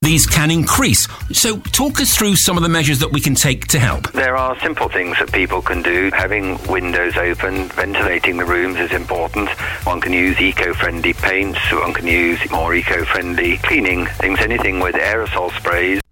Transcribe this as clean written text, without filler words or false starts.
these can increase. So talk us through some of the measures that we can take to help. There are simple things that people can do. Having windows open, ventilating the rooms is important. One can use eco-friendly paints, one can use more eco-friendly cleaning things, anything with aerosol sprays.